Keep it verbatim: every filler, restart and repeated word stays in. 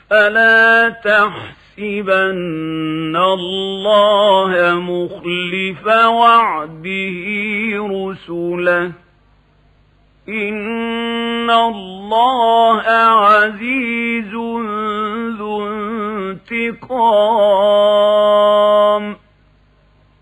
فلا تحسبن الله مخلف وعده رسله إن الله عزيز ذو انتقام.